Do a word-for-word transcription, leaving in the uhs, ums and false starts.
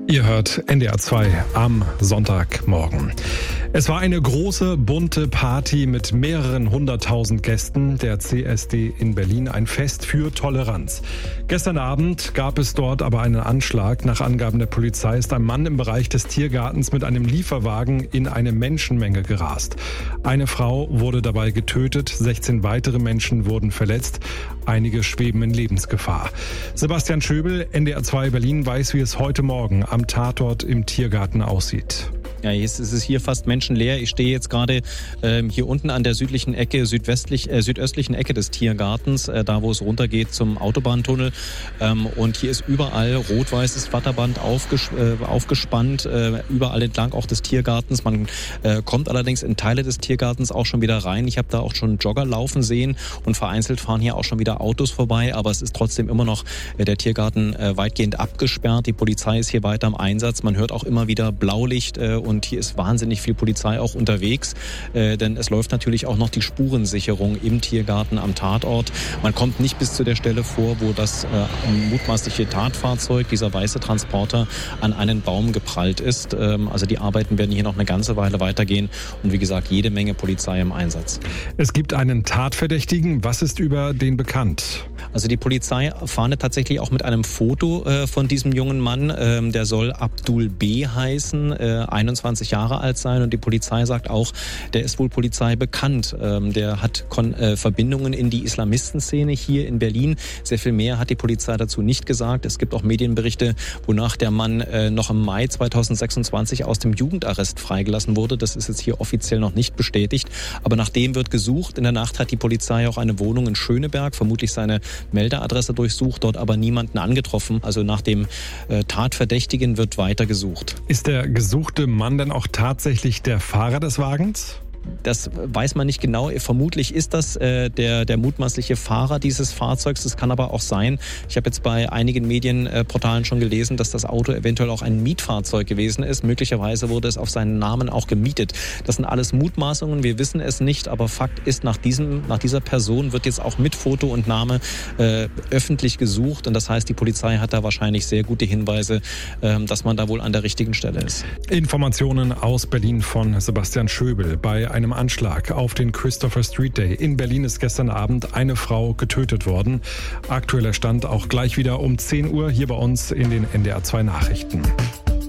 Ihr hört N D R zwei am Sonntagmorgen. Es war eine große, bunte Party mit mehreren hunderttausend Gästen der C S D in Berlin, ein Fest für Toleranz. Gestern Abend gab es dort aber einen Anschlag. Nach Angaben der Polizei ist ein Mann im Bereich des Tiergartens mit einem Lieferwagen in eine Menschenmenge gerast. Eine Frau wurde dabei getötet, sechzehn weitere Menschen wurden verletzt. Einige schweben in Lebensgefahr. Sebastian Schöbel, N D R zwei Berlin, weiß, wie es heute Morgen am Tatort im Tiergarten aussieht. Ja, jetzt ist es hier fast menschenleer. Ich stehe jetzt gerade ähm, hier unten an der südlichen Ecke, südwestlich, äh, südöstlichen Ecke des Tiergartens, äh, da wo es runtergeht zum Autobahntunnel. Ähm, und hier ist überall rot-weißes Flatterband aufges äh, aufgespannt, äh, überall entlang auch des Tiergartens. Man äh, kommt allerdings in Teile des Tiergartens auch schon wieder rein. Ich habe da auch schon Jogger laufen sehen und vereinzelt fahren hier auch schon wieder Autos vorbei. Aber es ist trotzdem immer noch äh, der Tiergarten äh, weitgehend abgesperrt. Die Polizei ist hier weiter im Einsatz. Man hört auch immer wieder Blaulicht äh, und hier ist wahnsinnig viel Polizei auch unterwegs, äh, denn es läuft natürlich auch noch die Spurensicherung im Tiergarten am Tatort. Man kommt nicht bis zu der Stelle vor, wo das äh, mutmaßliche Tatfahrzeug, dieser weiße Transporter, an einen Baum geprallt ist. Ähm, also die Arbeiten werden hier noch eine ganze Weile weitergehen und wie gesagt, jede Menge Polizei im Einsatz. Es gibt einen Tatverdächtigen. Was ist über den bekannt? Also die Polizei fahndet tatsächlich auch mit einem Foto äh, von diesem jungen Mann. Ähm, der soll Abdul B. heißen, äh, einundzwanzig Jahre alt sein und die Polizei sagt auch, der ist wohl Polizei bekannt. Ähm, der hat Kon- äh, Verbindungen in die Islamistenszene hier in Berlin. Sehr viel mehr hat die Polizei dazu nicht gesagt. Es gibt auch Medienberichte, wonach der Mann äh, noch im Mai zweitausendsechsundzwanzig aus dem Jugendarrest freigelassen wurde. Das ist jetzt hier offiziell noch nicht bestätigt. Aber nach dem wird gesucht. In der Nacht hat die Polizei auch eine Wohnung in Schöneberg, vermutlich seine Meldeadresse durchsucht, dort aber niemanden angetroffen. Also nach dem äh, Tatverdächtigen wird weiter gesucht. Ist der gesuchte Mann denn auch tatsächlich der Fahrer des Wagens? Das weiß man nicht genau. Vermutlich ist das äh, der, der mutmaßliche Fahrer dieses Fahrzeugs. Das kann aber auch sein. Ich habe jetzt bei einigen Medienportalen schon gelesen, dass das Auto eventuell auch ein Mietfahrzeug gewesen ist. Möglicherweise wurde es auf seinen Namen auch gemietet. Das sind alles Mutmaßungen. Wir wissen es nicht. Aber Fakt ist, nach, diesem, nach dieser Person wird jetzt auch mit Foto und Name äh, öffentlich gesucht. Und das heißt, die Polizei hat da wahrscheinlich sehr gute Hinweise, äh, dass man da wohl an der richtigen Stelle ist. Informationen aus Berlin von Sebastian Schöbel. Bei einem Anschlag auf den Christopher Street Day in Berlin ist gestern Abend eine Frau getötet worden. Aktueller Stand auch gleich wieder um zehn Uhr hier bei uns in den N D R zwei Nachrichten.